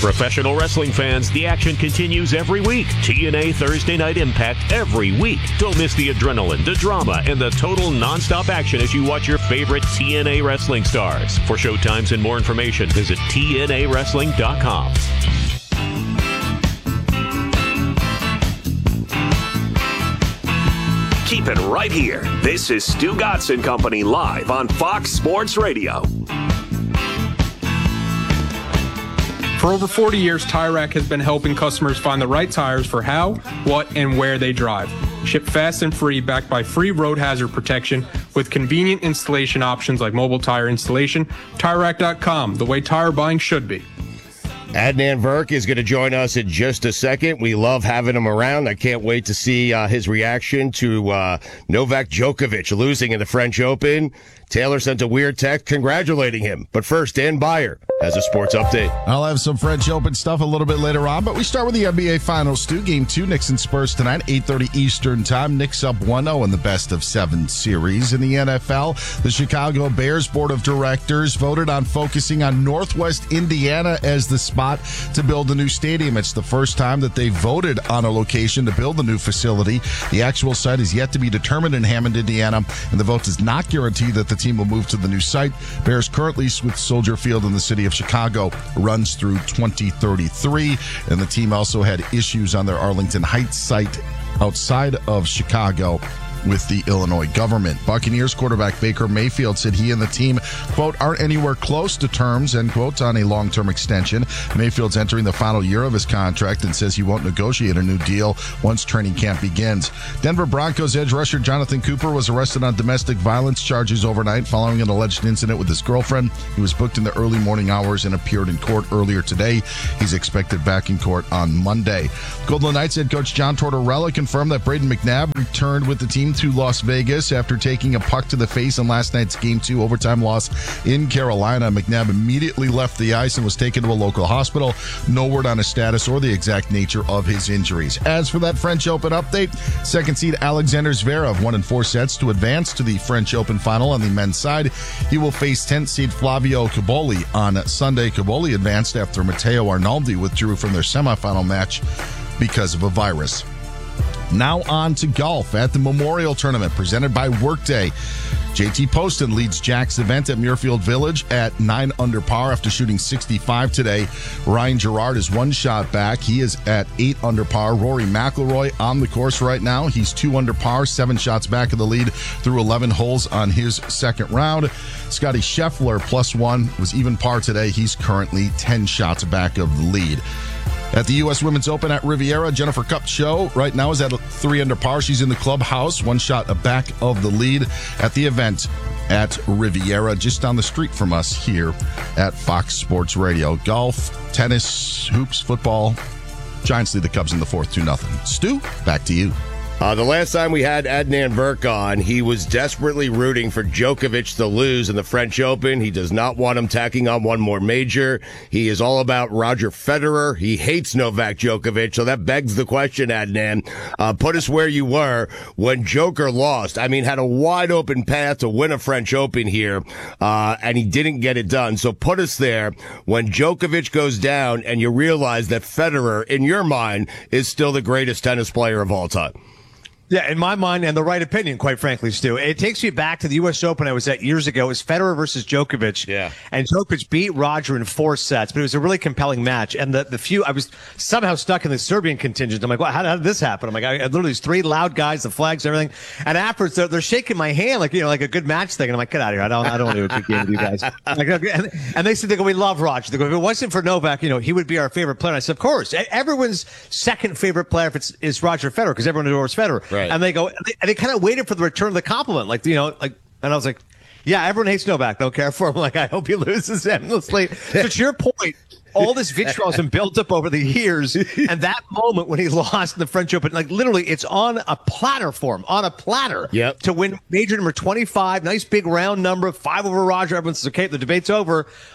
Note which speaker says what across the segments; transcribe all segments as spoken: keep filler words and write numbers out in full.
Speaker 1: Professional wrestling fans, the action continues every week. T N A Thursday Night Impact every week. Don't miss the adrenaline, the drama, and the total nonstop action as you watch your favorite T N A wrestling stars. For showtimes and more information, visit T N A wrestling dot com.
Speaker 2: Keep it right here. This is Stu Gatz and Company live on Fox Sports Radio.
Speaker 3: For over forty years, Tire Rack has been helping customers find the right tires for how, what, and where they drive. Ship fast and free, backed by free road hazard protection with convenient installation options like mobile tire installation. Tire Rack dot com, the way tire buying should be.
Speaker 4: Adnan Virk is going to join us in just a second. We love having him around. I can't wait to see uh, his reaction to uh, Novak Djokovic losing in the French Open. Taylor sent a weird text congratulating him. But first, Dan Beyer has a sports update.
Speaker 5: I'll have some French Open stuff a little bit later on, but we start with the N B A Finals, Stu. Game two, Knicks and Spurs tonight, eight thirty Eastern time. Knicks up one oh in the best of seven series. In the N F L, the Chicago Bears Board of Directors voted on focusing on Northwest Indiana as the spot to build a new stadium. It's the first time that they voted on a location to build a new facility. The actual site is yet to be determined in Hammond, Indiana, and the vote does not guarantee that the team will move to the new site. Bears currently with Soldier Field in the city of Chicago runs through twenty thirty-three, and the team also had issues on their Arlington Heights site outside of Chicago with the Illinois government. Buccaneers quarterback Baker Mayfield said he and the team, quote, aren't anywhere close to terms, end quote, on a long-term extension. Mayfield's entering the final year of his contract and says he won't negotiate a new deal once training camp begins. Denver Broncos edge rusher Jonathan Cooper was arrested on domestic violence charges overnight following an alleged incident with his girlfriend. He was booked in the early morning hours and appeared in court earlier today. He's expected back in court on Monday. Golden Knights head coach John Tortorella confirmed that Braden McNabb returned with the team to Las Vegas after taking a puck to the face in last night's Game two overtime loss in Carolina. McNabb immediately left the ice and was taken to a local hospital. No word on his status or the exact nature of his injuries. As for that French Open update, second seed Alexander Zverev won in four sets to advance to the French Open final on the men's side. He will face tenth seed Flavio Caboli on Sunday. Caboli advanced after Matteo Arnaldi withdrew from their semifinal match because of a virus. Now on to golf at the Memorial Tournament presented by Workday. J T Poston leads Jack's event at Muirfield Village at nine under par after shooting sixty-five today. Ryan Gerard is one shot back. He is at eight under par. Rory McIlroy on the course right now. He's two under par, seven shots back of the lead through eleven holes on his second round. Scotty Scheffler plus one was even par today. He's currently ten shots back of the lead. At the U S Women's Open at Riviera, Jennifer Kupcho right now is at three under par. She's in the clubhouse, one shot back of the lead at the event at Riviera, just down the street from us here at Fox Sports Radio. Golf, tennis, hoops, football. Giants lead the Cubs in the fourth, two nothing. Stu, back to you.
Speaker 4: Uh, the last time we had Adnan Virk on, he was desperately rooting for Djokovic to lose in the French Open. He does not want him tacking on one more major. He is all about Roger Federer. He hates Novak Djokovic. So that begs the question, Adnan. Uh, put us where you were when Joker lost. I mean, had a wide open path to win a French Open here, uh, and he didn't get it done. So put us there when Djokovic goes down and you realize that Federer, in your mind, is still the greatest tennis player of all time.
Speaker 6: Yeah, in my mind, and the right opinion, quite frankly, Stu. It takes me back to the U S Open I was at years ago. It was Federer versus Djokovic.
Speaker 4: Yeah.
Speaker 6: And Djokovic beat Roger in four sets, but it was a really compelling match. And the, the few, I was somehow stuck in the Serbian contingent. I'm like, well, how, how did this happen? I'm like, I, I literally, these three loud guys, the flags, everything. And afterwards, they're, they're shaking my hand like, you know, like a good match thing. And I'm like, get out of here. I don't, I don't want to do a good game with you guys. Like, and, and they said, they go, we love Roger. They go, if it wasn't for Novak, you know, he would be our favorite player. And I said, of course. Everyone's second favorite player if it's, is Roger Federer, because everyone adores Federer.
Speaker 4: Right.
Speaker 6: And they go, they, and they kind of waited for the return of the compliment, like, you know, like, and I was like, yeah, everyone hates Novak. Don't care for him. Like, I hope he loses endlessly. So to your point, all this vitriol has been built up over the years, and that moment when he lost in the French Open, like literally, it's on a platter for him, on a platter.
Speaker 4: Yep.
Speaker 6: To win major number twenty-five, nice big round number, five over Roger. Everyone says, okay, the debate's over.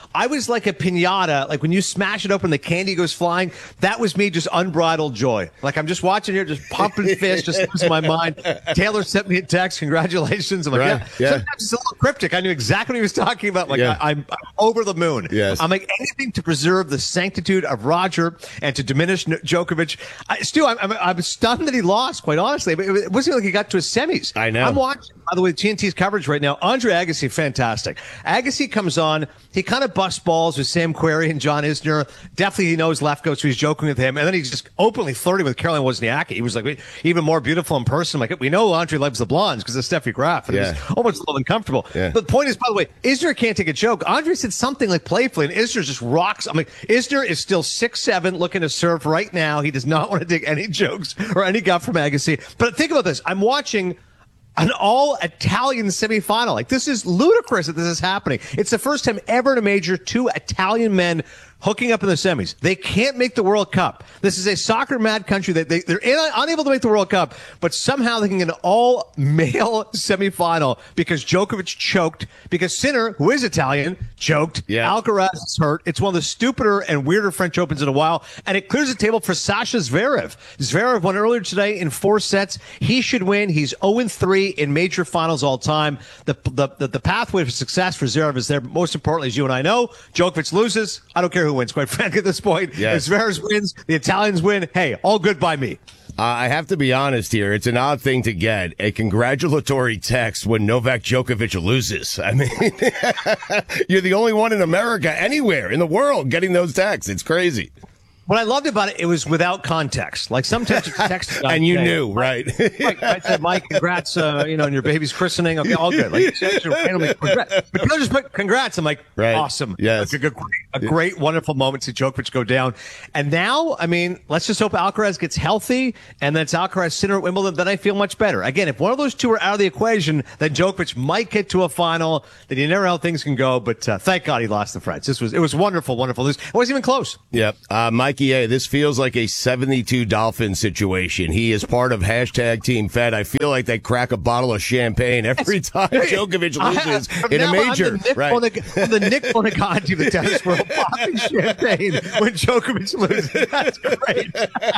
Speaker 6: I was like a piñata. Like when you smash it open, the candy goes flying. That was me, just unbridled joy. Like I'm just watching here, just pumping fists, just losing my mind. Taylor sent me a text. Congratulations. I'm like,
Speaker 4: Right,
Speaker 6: yeah.
Speaker 4: yeah.
Speaker 6: Sometimes it's a little cryptic. I knew exactly what he was talking about. Like
Speaker 4: Yeah.
Speaker 6: I, I'm, I'm over the moon.
Speaker 4: Yes.
Speaker 6: I'm like anything to preserve the sanctitude of Roger and to diminish N- Djokovic. I, Stu, I'm, I'm, I'm stunned that he lost, quite honestly. But it wasn't like he got to his semis.
Speaker 4: I know.
Speaker 6: I'm watching, by the way, T N T's coverage right now. Andre Agassi, fantastic. Agassi comes on. He kind of busts balls with Sam Querrey and John Isner. Definitely he knows Lefko, so he's joking with him. And then he's just openly flirting with Caroline Wozniacki. He was like even more beautiful in person. Like, we know Andre loves the blondes because of Steffi Graf. And
Speaker 4: Yeah.
Speaker 6: it was almost a little uncomfortable.
Speaker 4: Yeah.
Speaker 6: But the point is, by the way, Isner can't take a joke. Andre said something like playfully, and Isner just rocks. I'm like, Isner is still six seven, looking to serve right now. He does not want to take any jokes or any guff from Agassi. But think about this. I'm watching an all-Italian semifinal. Like, this is ludicrous that this is happening. It's the first time ever in a major two Italian men hooking up in the semis. They can't make the World Cup. This is a soccer-mad country. That they, they're in, unable to make the World Cup, but somehow they can get an all-male semifinal because Djokovic choked, because Sinner, who is Italian, choked.
Speaker 4: Yeah.
Speaker 6: Alcaraz is hurt. It's one of the stupider and weirder French Opens in a while, and it clears the table for Sasha Zverev. Zverev won earlier today in four sets. He should win. He's oh and three in major finals all time. The, the, the, the pathway for success for Zverev is there. Most importantly, as you and I know, Djokovic loses. I don't care who wins, quite frankly, at this point.
Speaker 4: Yes.
Speaker 6: If Zverev wins, the Italians win. Hey, all good by me.
Speaker 4: Uh, I have to be honest here. It's an odd thing to get a congratulatory text when Novak Djokovic loses. I mean, you're the only one in America, anywhere in the world, getting those texts. It's crazy.
Speaker 6: What I loved about it, it was without context. Like sometimes you text
Speaker 4: and you knew, right?
Speaker 6: Mike, I said, Mike, congrats, uh, you know, on your baby's christening. Okay, all good. Like, randomly, congrats. But you just put congrats. I'm like,
Speaker 4: Right.
Speaker 6: awesome.
Speaker 4: Yes.
Speaker 6: Like a, good, a great, wonderful moment to Djokovic go down. And now, I mean, let's just hope Alcaraz gets healthy, and then it's Alcaraz Sinner at Wimbledon. Then I feel much better. Again, if one of those two are out of the equation, then Djokovic might get to a final. Then you never know how things can go. But uh, thank God he lost the French. This was it was wonderful, wonderful news. It wasn't even close.
Speaker 4: Yep. Uh, Mikey A., this feels like a seventy-two Dolphins situation. He is part of hashtag Team Fed. I feel like they crack a bottle of champagne every time Djokovic loses
Speaker 6: I,
Speaker 4: in a
Speaker 6: now
Speaker 4: major.
Speaker 6: I'm the Nick,
Speaker 4: right.
Speaker 6: Monig- I'm the Nick Monaganti of the tennis world, popping champagne when Djokovic loses. That's great.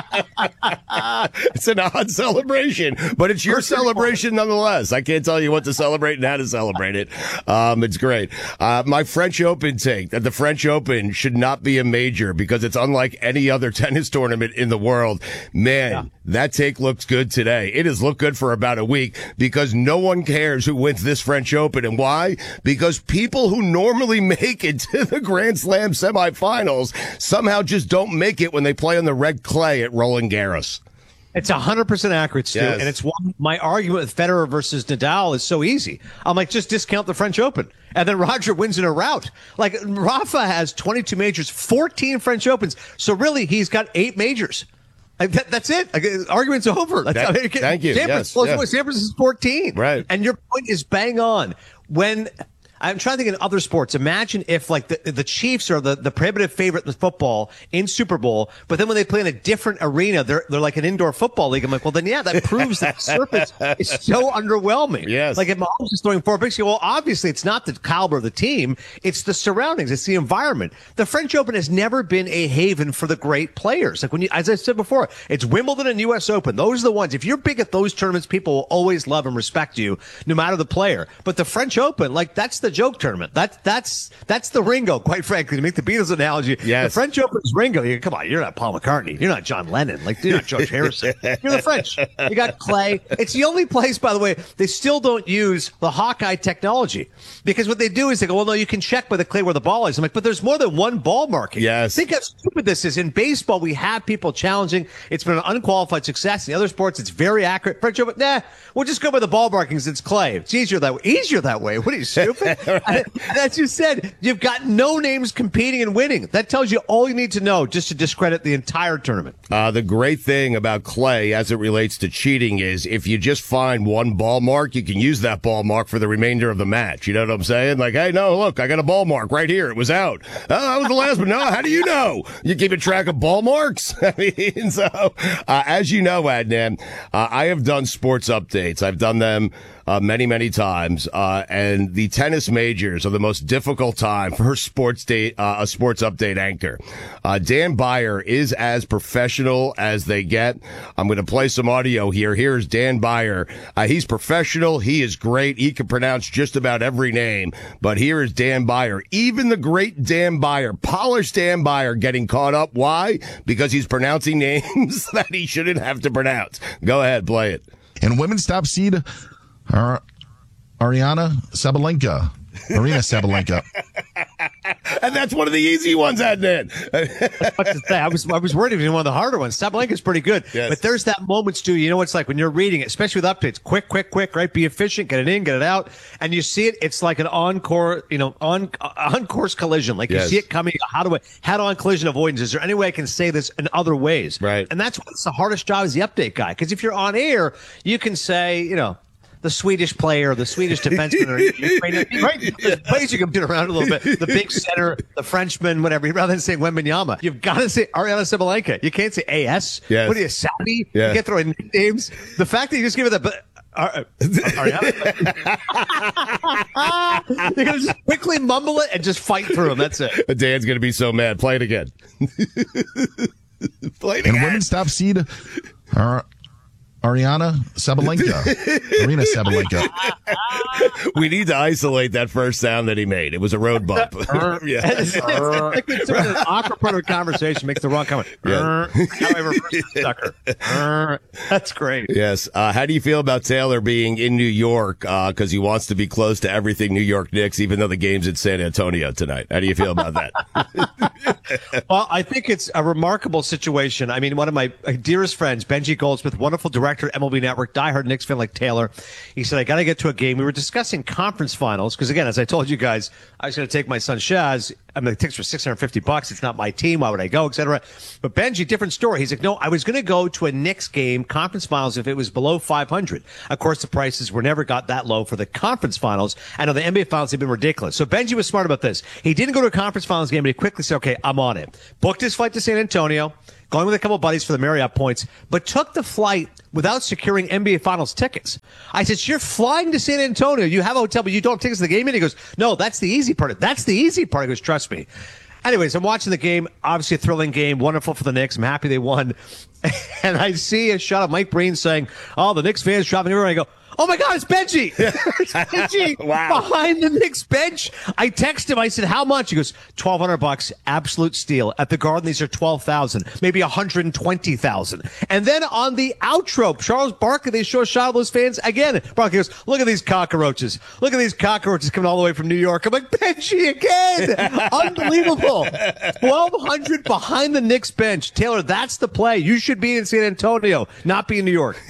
Speaker 4: It's an odd celebration, but it's your celebration nonetheless. I can't tell you what to celebrate and how to celebrate it. Um, it's great. Uh, my French Open take that the French Open should not be a major because it's unlike any other tennis tournament in the world. Man, yeah. That take looks good today. It has looked good for about a week because no one cares who wins this French Open. And why? Because people who normally make it to the Grand Slam semifinals somehow just don't make it when they play on the red clay at Roland Garros.
Speaker 6: It's one hundred percent accurate, Stu.
Speaker 4: Yes.
Speaker 6: And it's one, my argument with Federer versus Nadal is so easy. I'm like, just discount the French Open. And then Roger wins in a rout. Like, Rafa has twenty-two majors, fourteen French Opens. So really, he's got eight majors. Like that, that's it. Like, argument's over. That's,
Speaker 4: that,
Speaker 6: I mean,
Speaker 4: thank you.
Speaker 6: Sampras,
Speaker 4: Yes, yes.
Speaker 6: Sampras is fourteen.
Speaker 4: Right.
Speaker 6: And your point is bang on. When I'm trying to think in other sports. Imagine if like the, the Chiefs are the, the prohibitive favorite in football in Super Bowl, but then when they play in a different arena, they're they're like an indoor football league. I'm like, well, then yeah, that proves that the surface is so underwhelming.
Speaker 4: Yes.
Speaker 6: Like if Mahomes is throwing four picks, you go, well, obviously it's not the caliber of the team, it's the surroundings, it's the environment. The French Open has never been a haven for the great players. Like when you, as I said before, it's Wimbledon and U S Open. Those are the ones. If you're big at those tournaments, people will always love and respect you, no matter the player. But the French Open, like that's the joke tournament. That's that's that's the Ringo, quite frankly, to make the Beatles analogy.
Speaker 4: Yes.
Speaker 6: The French Open is Ringo. You, come on, you're not Paul McCartney. You're not John Lennon. Like you're not George Harrison. You're the French. You got clay. It's the only place, by the way, they still don't use the Hawkeye technology. Because what they do is they go, well, no, you can check by the clay where the ball is. I'm like, but there's more than one ball marking.
Speaker 4: Yes.
Speaker 6: Think how stupid this is. In baseball, we have people challenging. It's been an unqualified success. In the other sports, it's very accurate. French Open, nah, we'll just go by the ball markings. It's clay. It's easier that way. Easier that way. What are you, stupid? Right. And as you said, you've got no names competing and winning. That tells you all you need to know just to discredit the entire tournament.
Speaker 4: Uh, the great thing about clay as it relates to cheating is if you just find one ball mark, you can use that ball mark for the remainder of the match. You know what I'm saying? Like, hey, no, look, I got a ball mark right here. It was out. Oh, that was the last one. No, how do you know? You keeping track of ball marks? I mean, so uh, as you know, Adnan, uh, I have done sports updates. I've done them uh, many, many times. Uh, and the tennis majors are the most difficult time for a sports date, uh, a sports update anchor. Uh, Dan Beyer is as professional as they get. I'm going to play some audio here. Here's Dan Beyer. Uh, he's professional. He is great. He can pronounce just about every name. But here is Dan Beyer. Even the great Dan Beyer, polished Dan Beyer, getting caught up. Why? Because he's pronouncing names that he shouldn't have to pronounce. Go ahead, play it.
Speaker 5: And women's top seed, Ar- Ariana Sabalenka. Marina Sabalenka.
Speaker 4: And that's one of the easy ones, Adnan.
Speaker 6: What to say? I was I was worried it was one of the harder ones. Sabalenka's pretty good.
Speaker 4: Yes.
Speaker 6: But there's that moment, Stu, you know what it's like when you're reading it, especially with updates. Quick, quick, quick, right? Be efficient, get it in, get it out. And you see it, it's like an encore, you know, on on course collision. Like
Speaker 4: Yes.
Speaker 6: you see it coming. How do I head on collision avoidance? Is there any way I can say this in other ways?
Speaker 4: Right.
Speaker 6: And that's what's the hardest job as the update guy. Because if you're on air, you can say, you know, the Swedish player, the Swedish defenseman, or Ukrainian, right? There's ways you can get around a little bit. The big center, the Frenchman, whatever. Rather than saying Wembanyama, you've got to say Ariana Sabalenka. You can't say A S.
Speaker 4: Yes.
Speaker 6: What are you, Saudi?
Speaker 4: Yeah.
Speaker 6: You can't throw in nicknames. The fact that you just give it that, but uh, Ariana, you're gonna just quickly mumble it and just fight through them. That's it.
Speaker 4: Dan's going to be so mad. Play it again. Play it
Speaker 5: And
Speaker 4: again.
Speaker 5: women's top seed, Ar- Ariana Sabalenka. Marina Sabalenka.
Speaker 4: We need to isolate that first sound that he made. It was a road bump. Yeah.
Speaker 6: It's, it's like it's an awkward part of a conversation makes the wrong comment.
Speaker 4: Yeah.
Speaker 6: How I reverse the sucker. That's great.
Speaker 4: Yes. Uh, how do you feel about Taylor being in New York because uh, he wants to be close to everything New York Knicks, even though the game's in San Antonio tonight? How do you feel about that?
Speaker 6: Well, I think it's a remarkable situation. I mean, one of my dearest friends, Benji Goldsmith, wonderful director at M L B Network, diehard Knicks fan like Taylor, he said, I got to get to a game. We were discussing conference finals because, again, as I told you guys, I was going to take my son Shaz. I mean, the tickets were six hundred fifty bucks. It's not my team. Why would I go, et cetera. But Benji, different story. He's like, no, I was going to go to a Knicks game, conference finals, if it was below five hundred. Of course, the prices were never got that low for the conference finals. I know the N B A finals have been ridiculous. So Benji was smart about this. He didn't go to a conference finals game, but he quickly said, okay, I'm on it. Booked his flight to San Antonio, going with a couple of buddies for the Marriott points, but took the flight without securing N B A Finals tickets. I said, so you're flying to San Antonio. You have a hotel, but you don't have tickets to the game? And he goes, no, that's the easy part. That's the easy part. He goes, trust me. Anyways, I'm watching the game. Obviously a thrilling game. Wonderful for the Knicks. I'm happy they won. And I see a shot of Mike Breen saying, oh, the Knicks fans dropping everywhere. I go, oh my God, it's Benji. It's Benji
Speaker 4: Wow.
Speaker 6: behind the Knicks bench. I text him. I said, how much? He goes, twelve hundred bucks. Absolute steal. At the Garden, these are twelve thousand, maybe one hundred twenty thousand. And then on the outro, Charles Barkley, they show a shot of those fans again. Barkley goes, look at these cockroaches. Look at these cockroaches coming all the way from New York. I'm like, Benji again. Unbelievable. twelve hundred behind the Knicks bench. Taylor, that's the play. You should be in San Antonio, not be in New York.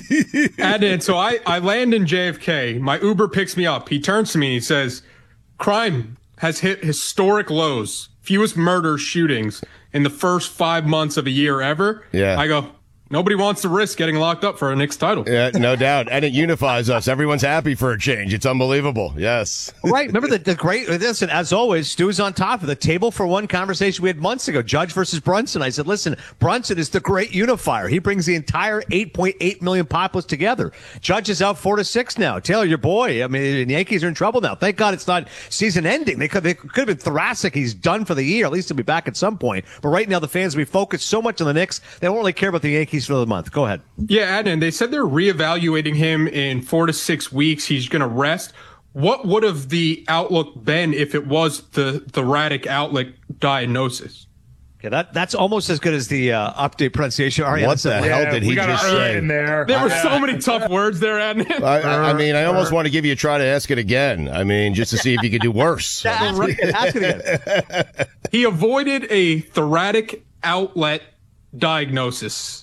Speaker 3: Adnan, so I, I land in J F K. My Uber picks me up. He turns to me and he says, crime has hit historic lows. Fewest murder shootings in the first five months of a year ever.
Speaker 4: Yeah.
Speaker 3: I go, nobody wants to risk getting locked up for a Knicks title.
Speaker 4: Yeah, no doubt. And it unifies us. Everyone's happy for a change. It's unbelievable. Yes.
Speaker 6: Right. Remember the, the great, listen, as always, Stu's on top of the table for one conversation we had months ago, Judge versus Brunson. I said, listen, Brunson is the great unifier. He brings the entire eight point eight million populace together. Judge is out four to six now. Taylor, your boy, I mean, the Yankees are in trouble now. Thank God it's not season ending. They could, they could have been thoracic. He's done for the year. At least he'll be back at some point. But right now, the fans will be focused so much on the Knicks, they don't really care about the Yankees for the month. Go ahead.
Speaker 3: Yeah, Adnan, they said they're reevaluating him in four to six weeks. He's going to rest. What would have the outlook been if it was the thoracic outlet diagnosis?
Speaker 6: Okay, that, that's almost as good as the uh, update pronunciation. Ariana
Speaker 4: What
Speaker 6: said.
Speaker 4: the hell
Speaker 7: Yeah,
Speaker 4: did
Speaker 7: we
Speaker 4: he
Speaker 7: got
Speaker 4: just
Speaker 7: an er
Speaker 4: say?
Speaker 7: in there.
Speaker 3: There were so many tough words there, Adnan.
Speaker 4: I, I- I mean, I almost want to give you a try to ask it again. I mean, just to see if you could do worse.
Speaker 6: Ask it again. Ask it again.
Speaker 3: He avoided a thoracic outlet diagnosis.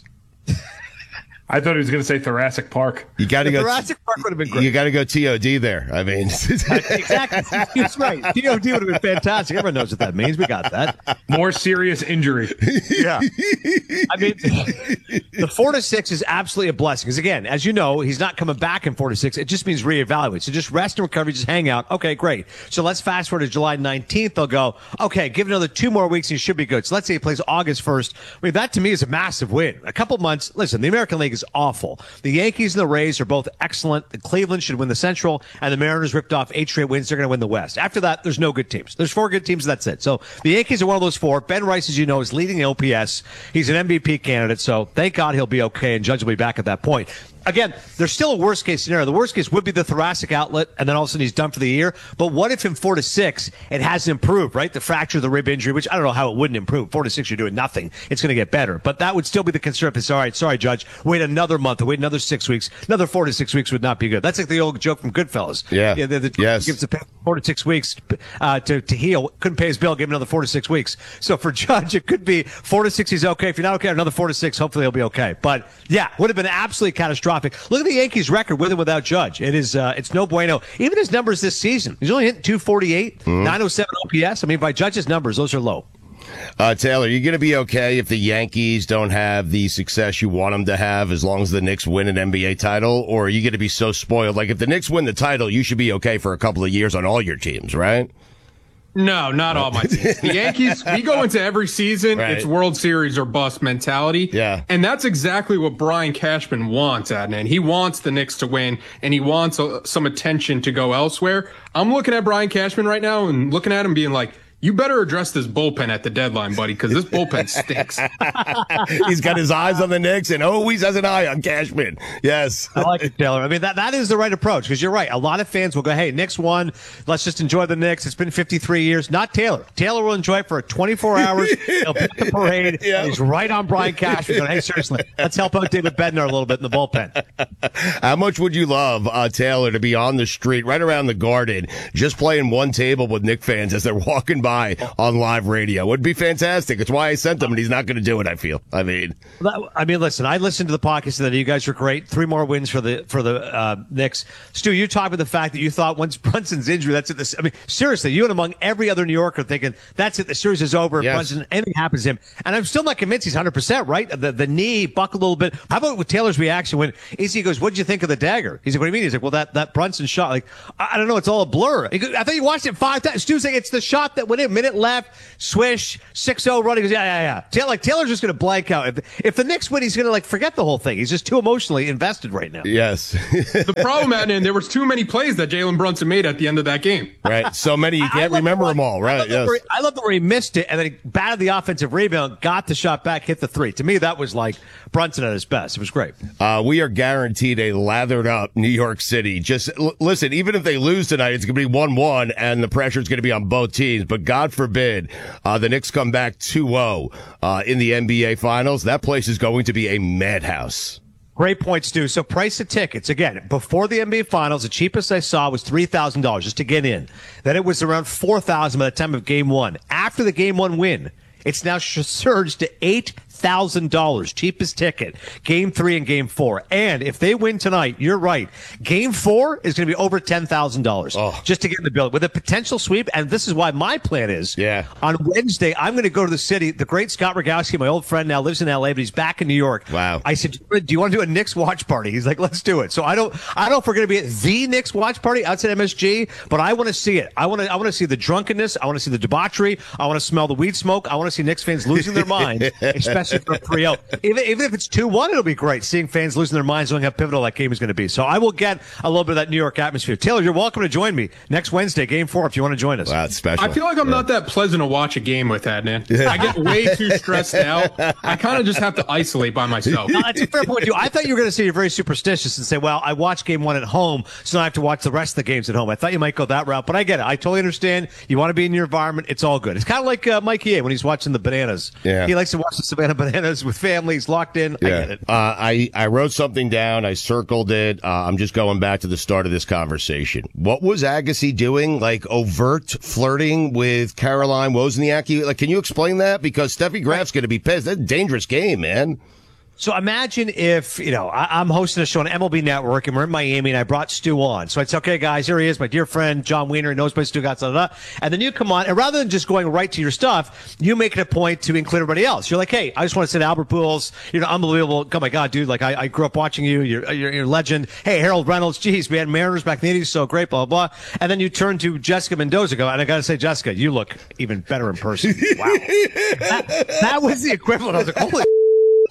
Speaker 7: I thought he was going to say Thoracic Park.
Speaker 4: You got to
Speaker 6: The
Speaker 4: go.
Speaker 6: Jurassic Park would have been great.
Speaker 4: You got to go T O D there. I mean,
Speaker 6: Exactly. He's right. T O D would have been fantastic. Everyone knows what that means. We got that.
Speaker 7: More serious injury.
Speaker 6: Yeah. I mean, the four to six is absolutely a blessing. Because again, as you know, he's not coming back in four to six. It just means reevaluate. So just rest and recovery, just hang out. Okay, great. So let's fast forward to July nineteenth. They'll go, okay, give it another two more weeks and he should be good. So let's say he plays August first. I mean, that to me is a massive win. A couple months. Listen, the American League league is awful. The Yankees and the Rays are both excellent. The Cleveland should win the Central, and the Mariners ripped off eight straight wins. They're going to win the West. After that, there's no good teams. There's four good teams, and that's it. So the Yankees are one of those four. Ben Rice, as you know, is leading the O P S. He's an M V P candidate, so thank God he'll be okay, and Judge will be back at that point. Again, there's still a worst-case scenario. The worst case would be the thoracic outlet, and then all of a sudden he's done for the year. But what if in four to six it hasn't improved, right? The fracture, the rib injury, which I don't know how it wouldn't improve. Four to six, you're doing nothing. It's going to get better. But that would still be the concern. If it's, all right, sorry, Judge, wait another month, wait another six weeks. Another four to six weeks would not be good. That's like the old joke from Goodfellas.
Speaker 4: Yeah.
Speaker 6: yeah the, the,
Speaker 4: yes.
Speaker 6: Gives the four to six weeks uh, to, to heal. Couldn't pay his bill, give him another four to six weeks. So for Judge, it could be four to six, he's okay. If you're not okay, another four to six, hopefully he'll be okay. But yeah, would have been absolutely catastrophic. Look at the Yankees record with and without Judge. It is uh, it's no bueno. Even his numbers this season, he's only hitting two forty-eight, mm-hmm. nine oh seven O P S. I mean, by Judge's numbers, those are low.
Speaker 4: Uh, Taylor, you're going to be okay if the Yankees don't have the success you want them to have as long as the Knicks win an N B A title? Or are you going to be so spoiled? Like, if the Knicks win the title, you should be okay for a couple of years on all your teams, right?
Speaker 3: No, not all my teams. The Yankees, we go into every season, right. It's World Series or bust mentality.
Speaker 4: Yeah.
Speaker 3: And that's exactly what Brian Cashman wants, Adnan. He wants the Knicks to win, and he wants uh, some attention to go elsewhere. I'm looking at Brian Cashman right now and looking at him being like, you better address this bullpen at the deadline, buddy, because this bullpen stinks.
Speaker 4: He's got his eyes on the Knicks and always has an eye on Cashman. Yes.
Speaker 6: I like it, Taylor. I mean, that, that is the right approach, because you're right. A lot of fans will go, hey, Knicks won. Let's just enjoy the Knicks. It's been fifty-three years. Not Taylor. Taylor will enjoy it for twenty-four hours. He'll be at the parade. Yeah. He's right on Brian Cashman going, hey, seriously, let's help out David Bednar a little bit in the bullpen.
Speaker 4: How much would you love, uh, Taylor, to be on the street right around the Garden, just playing one table with Knick fans as they're walking by on live radio? Would be fantastic. It's why I sent him, and he's not going to do it, I feel. I mean,
Speaker 6: I mean, listen, I listened to the podcast and you guys were great. Three more wins for the for the uh, Knicks. Stu, you talked about the fact that you thought once Brunson's injury, that's it. This, I mean, seriously, you and among every other New Yorker thinking that's it. The series is over.
Speaker 4: Yes.
Speaker 6: Brunson, anything happens to him, and I'm still not convinced he's one hundred percent right. The the knee buckled a little bit. How about with Taylor's reaction when Izzy goes, "What did you think of the dagger?" He's like, "What do you mean?" He's like, "Well, that that Brunson shot. Like, I, I don't know. It's all a blur." He goes, I thought you watched it five times. Stu's like, "It's the shot that went in. Minute left, swish, six oh running." He goes, "Yeah, yeah, yeah." Taylor, like Taylor's just going to blank out. If, if the Knicks win, he's going to like forget the whole thing. He's just too emotionally invested right now.
Speaker 4: Yes.
Speaker 3: The problem, Adnan, there was too many plays that Jalen Brunson made at the end of that game.
Speaker 4: Right. So many you can't remember them all. Right.
Speaker 6: I love,
Speaker 4: yes.
Speaker 6: he, I love the where he missed it and then he batted the offensive rebound, got the shot back, hit the three. To me, that was like Brunson at his best. It was great.
Speaker 4: Uh, we are guaranteed a lathered up New York City. Just l- listen, even if they lose tonight, it's going to be one one and the pressure is going to be on both teams. But God forbid uh, the Knicks come back two oh uh, in the N B A Finals. That place is going to be a madhouse.
Speaker 6: Great point, Stu. So price of tickets, again, before the N B A Finals, the cheapest I saw was three thousand dollars just to get in. Then it was around four thousand dollars by the time of game one. After the game one win, it's now surged to eight thousand dollars, cheapest ticket, game three and game four. And if they win tonight, you're right, game four is going to be over ten thousand dollars
Speaker 4: oh.
Speaker 6: just to get in the building with a potential sweep. And this is why my plan is
Speaker 4: yeah.
Speaker 6: on Wednesday, I'm going to go to the city. The great Scott Rogowski, my old friend, now lives in L A, but he's back in New York.
Speaker 4: Wow.
Speaker 6: I said, do you want to do a Knicks watch party? He's like, let's do it. So I don't, I don't know if we're going to be at the Knicks watch party outside M S G, but I want to see it. I want to, I want to see the drunkenness. I want to see the debauchery. I want to smell the weed smoke. I want to see Knicks fans losing their minds, especially for three oh. Even, even if it's two one, it'll be great seeing fans losing their minds, knowing how pivotal that game is going to be. So I will get a little bit of that New York atmosphere. Taylor, you're welcome to join me next Wednesday, game four, if you want to join us.
Speaker 4: Wow, that's special.
Speaker 3: I feel like I'm yeah. not that pleasant to watch a game with, Adnan. I get way too stressed out. I kind of just have to isolate by myself.
Speaker 6: No, that's a fair point, too. I thought you were going to say you're very superstitious and say, well, I watched game one at home, so I have to watch the rest of the games at home. I thought you might go that route, but I get it. I totally understand. You want to be in your environment. It's all good. It's kind of like uh, Mikey A when he's watching the Bananas.
Speaker 4: Yeah.
Speaker 6: He likes to watch the Savannah Bananas with families locked in.
Speaker 4: Yeah.
Speaker 6: I get it.
Speaker 4: Uh, I, I wrote something down. I circled it. Uh, I'm just going back to the start of this conversation. What was Agassi doing? Like overt flirting with Caroline Wozniacki? Like, can you explain that? Because Steffi Graf's going to be pissed. That's a dangerous game, man.
Speaker 6: So imagine if, you know, I, I'm hosting a show on M L B Network and we're in Miami and I brought Stu on. So it's okay, guys, here he is, my dear friend, John Wiener, knows by Stu Gatz, blah, blah, blah. And then you come on, and rather than just going right to your stuff, you make it a point to include everybody else. You're like, hey, I just want to say Albert Pujols, you know, unbelievable. Oh my God, dude, like I, I grew up watching you. You're, you're, you're a legend. Hey, Harold Reynolds, geez, we had Mariners back in the eighties, so great, blah, blah, blah. And then you turn to Jessica Mendoza, go, and I got to say, Jessica, you look even better in person. Wow. that, that was the equivalent. I was like, holy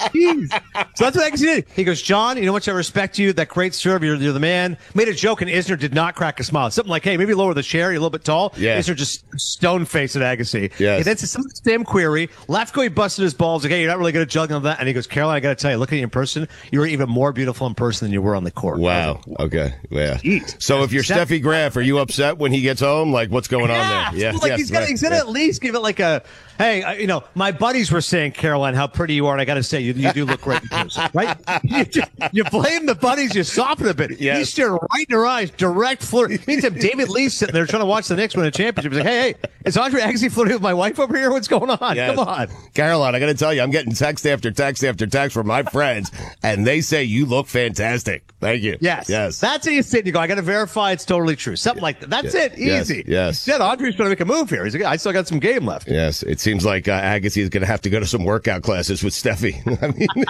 Speaker 6: Jeez. So that's what Agassi did. He goes, John, you know what? I respect you. That great serve. You're, you're the man. Made a joke, and Isner did not crack a smile. Something like, hey, maybe lower the chair. You're a little bit tall.
Speaker 4: Yeah.
Speaker 6: Isner just stone faced at Agassi.
Speaker 4: Yes.
Speaker 6: And then to some same query, Lefko, he busted his balls. Like, hey, you're not really good at juggling on that. And he goes, Caroline, I got to tell you, looking at you in person, you were even more beautiful in person than you were on the court.
Speaker 4: Wow. Okay. Yeah.
Speaker 6: Jeez.
Speaker 4: So if you're
Speaker 6: That-
Speaker 4: Steffi Graf, are you upset when he gets home? Like, what's going
Speaker 6: yeah,
Speaker 4: on there?
Speaker 6: like
Speaker 4: yes,
Speaker 6: he's gonna,
Speaker 4: right,
Speaker 6: he's gonna
Speaker 4: yeah.
Speaker 6: at least give it like a, hey, uh, you know, my buddies were saying, Caroline, how pretty you are, and I got to say, you, you do look great in person, right? You, just, you blame the buddies, you soften a bit.
Speaker 4: Yes.
Speaker 6: You stare right in her eyes, direct flirt. Meantime, David Lee's sitting there trying to watch the Knicks win a championship. He's like, hey, hey, is Andre Agassi flirting with my wife over here? What's going on?
Speaker 4: Yes.
Speaker 6: Come on.
Speaker 4: Caroline, I got to tell you, I'm getting text after text after text from my friends, and they say you look fantastic. Thank you.
Speaker 6: Yes.
Speaker 4: Yes.
Speaker 6: That's how you sit and you go, I got to verify it's totally true. Something like that. That's
Speaker 4: Yeah.
Speaker 6: it.
Speaker 4: Yes.
Speaker 6: Easy.
Speaker 4: Yes.
Speaker 6: Yeah, Andre's trying to make a move here. He's like, I still got some game left.
Speaker 4: Yes, it seems like uh, Agassi is going to have to go to some workout classes with Steffi. I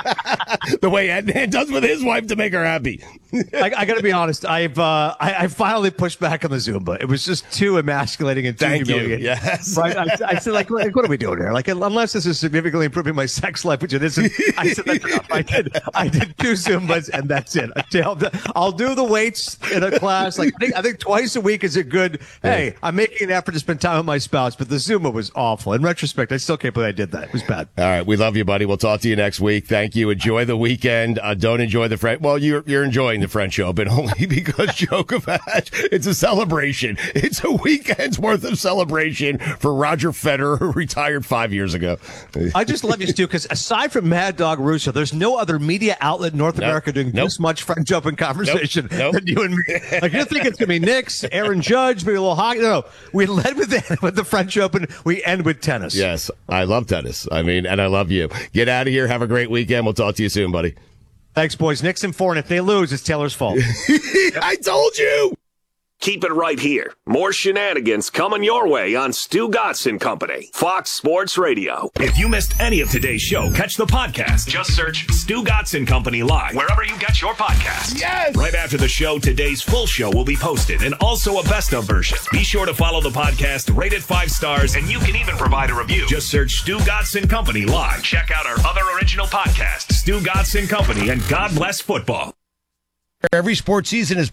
Speaker 4: mean, the way Adnan does with his wife to make her happy.
Speaker 6: I, I got to be honest. I've uh, I, I finally pushed back on the Zumba. It was just too emasculating and too
Speaker 4: Thank you.
Speaker 6: humiliating.
Speaker 4: Yes.
Speaker 6: Right? I, I said, like, like, what are we doing here? Like, unless this is significantly improving my sex life, which it isn't. I said, that's enough. I did. I did two Zumbas, and that's it. I'll, I'll do the weights in a class. Like, I think, I think twice a week is a good. Hey, I'm making an effort to spend time with my spouse, but the Zumba was awful. In retrospect, I still can't believe I did that. It was bad.
Speaker 4: All right, we love you, buddy. We'll talk to you next week. Thank you. Enjoy the weekend. Uh, don't enjoy the French. Well, you're you're enjoying the French Open only because Djokovic. It's a celebration. It's a weekend's worth of celebration for Roger Federer, who retired five years ago.
Speaker 6: I just love you, Stu, because aside from Mad Dog Russo, there's no other media outlet in North
Speaker 4: Nope.
Speaker 6: America doing
Speaker 4: Nope.
Speaker 6: this much French Open conversation
Speaker 4: Nope. Nope.
Speaker 6: than you and me. Like, you think it's going to be Knicks, Aaron Judge, maybe a little hockey. No, no. We led with the, with the French Open. We end with tennis.
Speaker 4: Yes, I love tennis. I mean, and I love you. Get out of here. Have a great weekend. We'll talk to you soon, buddy.
Speaker 6: Thanks, boys. Knicks in four, and if they lose, it's Taylor's fault.
Speaker 4: I told you.
Speaker 2: Keep it right here. More shenanigans coming your way on Stu Gatz and Company, Fox Sports Radio.
Speaker 1: If you missed any of today's show, catch the podcast. Just search Stu Gatz and Company Live wherever you get your podcasts.
Speaker 4: Yes!
Speaker 1: Right after the show, today's full show will be posted and also a best of version. Be sure to follow the podcast, rate it five stars, and you can even provide a review. Just search Stu Gatz and Company Live. Check out our other original podcasts, Stu Gatz and Company and God Bless Football.
Speaker 4: Every sports season is